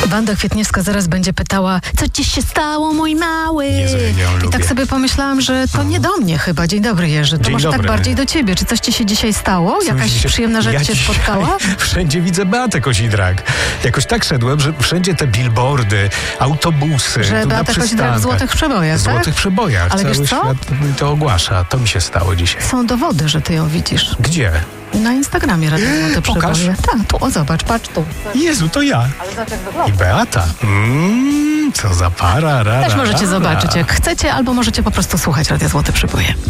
Wanda Kwietniewska zaraz będzie pytała, co ci się stało, mój mały? Jezu, ja ją I lubię. tak sobie pomyślałam, że to nie do mnie chyba. Dzień dobry, Jerzy. To Dzień może dobry. tak bardziej do ciebie. Czy coś ci się dzisiaj stało? Jakaś przyjemna rzecz cię dzisiaj spotkała? Wszędzie widzę Beatę Kosidrak. Jakoś tak szedłem, że wszędzie te billboardy, autobusy. Że tu na Beata Kosidrak w przystankach. złotych przebojach, W tak? złotych przebojach. Ale Cały wiesz co? świat to ogłasza. To mi się stało dzisiaj. Są dowody, że ty ją widzisz. Gdzie? Na Instagramie Radio Złote Pokaż. Przeboje. Tak, tu, o zobacz, patrz tu. Jezu, to ja. Ale zobacz jak I wygląda. Beata. Co za para. Też możecie zobaczyć jak chcecie, albo możecie po prostu słuchać Radio Złote Przeboje.